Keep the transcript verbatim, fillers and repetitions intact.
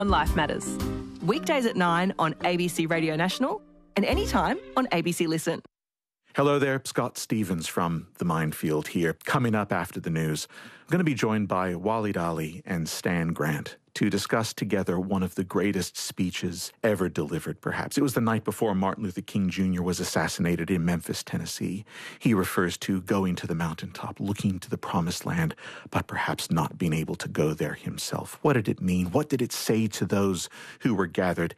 on Life Matters. Weekdays at nine on A B C Radio National and anytime on A B C Listen. Hello there, Scott Stevens from The Minefield here. Coming up after the news, I'm going to be joined by Waleed Aly and Stan Grant to discuss together one of the greatest speeches ever delivered, perhaps. It was the night before Martin Luther King Junior was assassinated in Memphis, Tennessee. He refers to going to the mountaintop, looking to the promised land, but perhaps not being able to go there himself. What did it mean? What did it say to those who were gathered?